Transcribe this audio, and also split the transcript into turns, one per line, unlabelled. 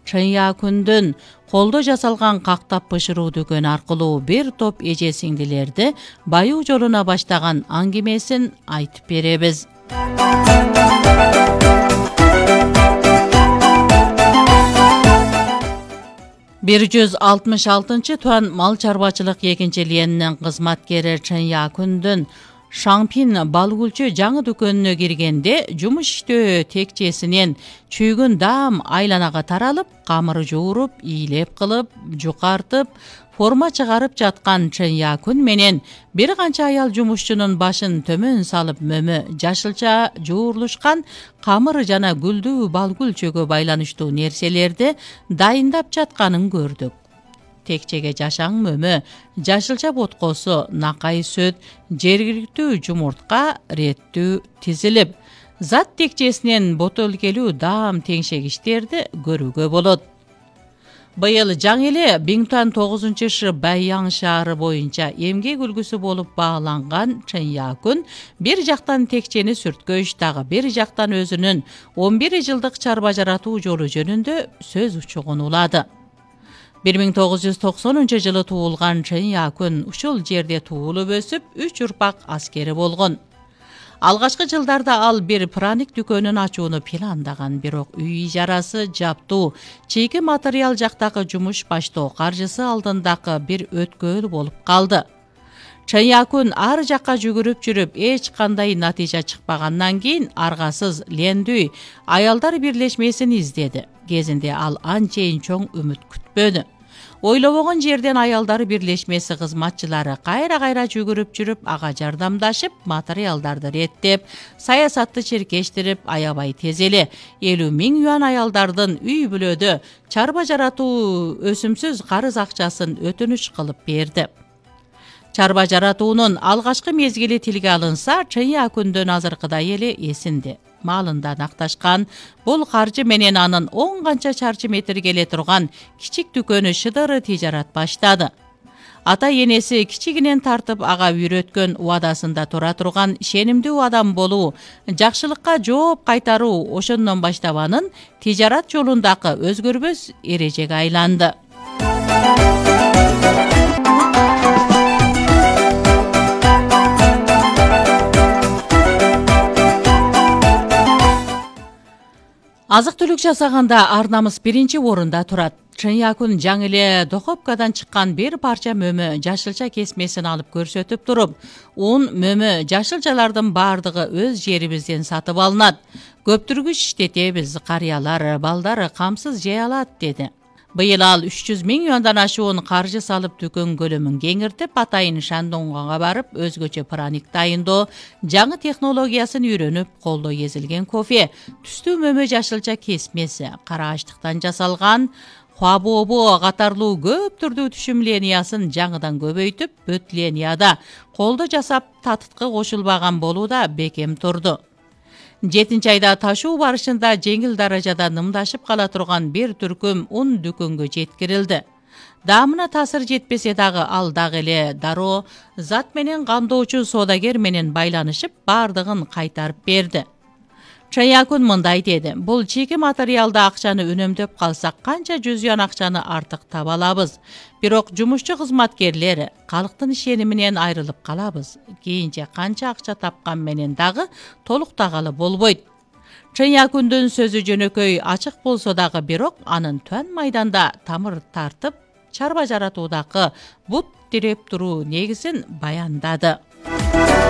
Чынякүндүн колдо жасалган кактап бышыруу дүкөнү аркылуу бир топ эже сиңдилерди баюу жолуна баштаган аңгемесин айтып беребиз. 166 туан мал чарбачылык экинчи ленинин кызматкери Чынякүндүн Шаңпин балгүлчү жаңы дүкөнүнө киргенде жумуш иштөө текчесинен чүйгүн даам айланага таралып, камыр жууруп, ийлеп кылып, жукартып, форма чыгарып жаткан Чынякүн менен бир канча аял жумушчунун башын төмөн салып мөмө жашылча жуурулушкан камыр жана гүлдүү балгүлчөгө байланыштуу нерселерди дайындап жатканын көрдүк. Текчеге жашаң мөмө, жашылча боткосу, накай сөт, жергиликтүү жумуртка реттүү тизилип, зат текчесинен бөтөлкелүү даам теңшегичтерди көрүүгө болот. Быйыл жаңы эле Бингтуан 9-шы Байяң шаары боюнча эмгек үлгүсү болуп бааланган Чынякүн бир жактан текчени сүрткөч, дагы бир жактан өзүнүн 11 жылдык чарба жаратуу жолу жөнүндө сөз учугун улады. 1990 жылы туулган Чынякүн ушул жерде туулуп өсүп, 3 урпак аскери болгон. Алгачкы жылдарда ал бир праник дүкөнүн ачууну пландаган, бирок үй ижарасы, жаптуу, чийки материал жактагы жумуш баштоо каржысы алдындагы бир өткөл болуп калды. Чынякүн ар жакка жүгүрүп жүрүп, эч кандай натыйжа чыкпагандан кийин аргасыз лендүү аялдар бирлешмесин издеди. Кезинде ал анчейин чоң үмүт күтпөдү. Ойлобогон жерден аялдар бирлешмеси кызматчылары кайра жүгүрүп жүрүп, ага жардамдашып, материалдарды реттеп, саясатты чиркештирип, аябай тез эле 50 000 юан аялдардын үй бүлөдө чарба жаратуу өсүмсүз карыз акчасын өтүнүч кылып берди. Чарба жаратуунун алгачкы мезгили тилге алынса, Чынякүндүн азыркыдай эле эсинде. Малындан акташкан бул каржы менен анын 10 канча чарчы метр келе турган кичик дүкөнү шыдыры тижарат баштады. Ата энеси кичигинен тартып ага үйрөткөн убадасында тура турган ишенимдүү адам болуу, жакшылыкка жооп кайтаруу ошондон баштап анын тижарат жолундагы өзгөрбөс эрежеге айланды. Азык-түлүк жасаганда арнамыз биринчи орунда турат. Чынякүн жаңы эле Дохопкадан чыккан бир парча мөмө жашылча кесмесин алып көрсөтүп туруп, ун мөмө жашылчалардын бардыгы өз жерибизден сатып алынат. Көптүргүч иштетебиз, карыялар, балдар камсыз жей алат, деди. Быйыл ал 300 000 юандан ашуун каржы салып дүкөн көлөмүн кеңиртип, атайын Шандонгга барып, өзгөчө праник дайындоо, жаңы технологиясын үйрөнүп, колдо езилген кофе, түстүү мөмө жашылча кесмеси, кара ачтыктан жасалган хуабобо катарлуу көп түрдүү түшүм линиясын жаңыдан көбөйтүп, бөт линияда колдо жасап татыткы кошулбаган болуу да бекем турду. 7 айда ташуу барышында жеңил даражада нымдашып кала турган бир түркүм ун дүкөнгө жеткирилди. Даамына таасир жетпесе дагы ал дагы эле дароо зат менен кандоочу соодагер менен байланышып, бардыгын кайтарып берди. Чынякүн мындай деди: бул чийки материалда акчаны үнөмдөп калсак, канча 100 юан акчаны артык таба алабыз. Бирок жумушчу кызматкерлер калктын ишениминен айрылып калабыз. Кийинче канча акча тапкан менен дагы толуктагалы болбойт. Чынякүндүн сөзү жөнөкөй ачык болсо дагы, бирок анын төн майданда тамыр тартып, чарба жаратуудагы бут тиреп туруу негизин баяндады.